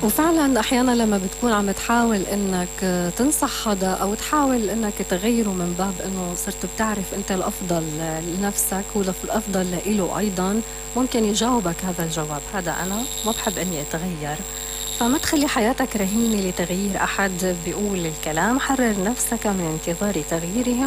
وفعلا احيانا لما بتكون عم تحاول انك تنصح حدا او تحاول انك تغيره من باب انه صرت بتعرف انت الافضل لنفسك والافضل لإله ايضا، ممكن يجاوبك هذا الجواب: هذا انا ما بحب اني اتغير. فما تخلي حياتك رهينة لتغيير احد بيقول الكلام، حرر نفسك من انتظار تغييره